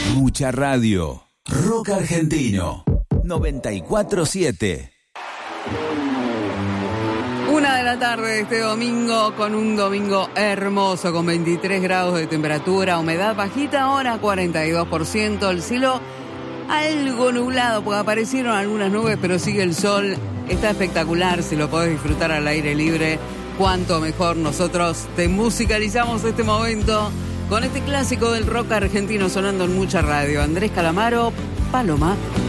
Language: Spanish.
Mucha radio. Rock argentino. 94.7. 1:00 de este domingo, con un domingo hermoso, con 23 grados de temperatura, humedad bajita, ahora 42%, el cielo algo nublado, porque aparecieron algunas nubes, pero sigue el sol, está espectacular, si lo podés disfrutar al aire libre, cuanto mejor. Nosotros te musicalizamos este momento con este clásico del rock argentino sonando en Mucha Radio. Andrés Calamaro, Paloma.